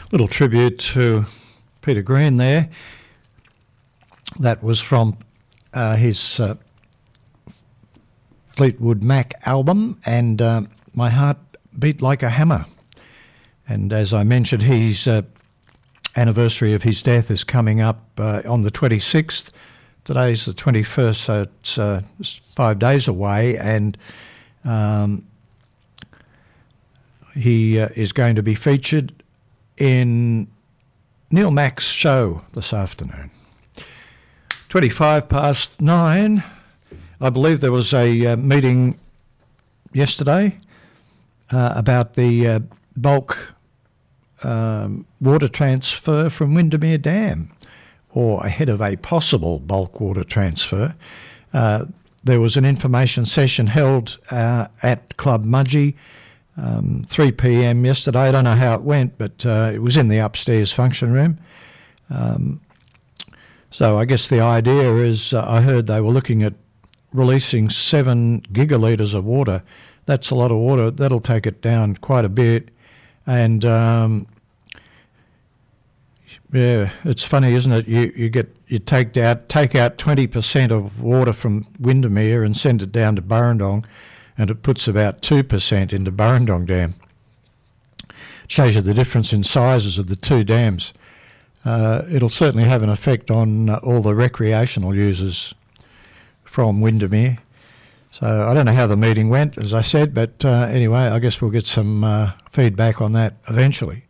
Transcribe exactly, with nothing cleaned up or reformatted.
Little tribute to Peter Green there. That was from uh, his uh, Fleetwood Mac album, and uh, My Heart Beat Like a Hammer. And as I mentioned, his uh, anniversary of his death is coming up uh, on the twenty-sixth. Today's the twenty-first, so it's, uh, it's five days away, and um, he uh, is going to be featured in Neil Mack's show this afternoon. twenty-five past nine. I believe there was a uh, meeting yesterday uh, about the uh, bulk um, water transfer from Windermere Dam, or ahead of a possible bulk water transfer. Uh, there was an information session held uh, at Club Mudgee, um, three p.m. yesterday. I don't know how it went, but uh, it was in the upstairs function room. Um, so I guess the idea is, uh, I heard they were looking at releasing seven gigalitres of water. That's a lot of water. That'll take it down quite a bit. And um, yeah, it's funny, isn't it? You you get you take out take out twenty percent of water from Windermere and send it down to Burrendong, and it puts about two percent into Burrendong Dam. Shows you the difference in sizes of the two dams. Uh, it'll certainly have an effect on uh, all the recreational users from Windermere. So I don't know how the meeting went, as I said, but uh, anyway, I guess we'll get some uh, feedback on that eventually.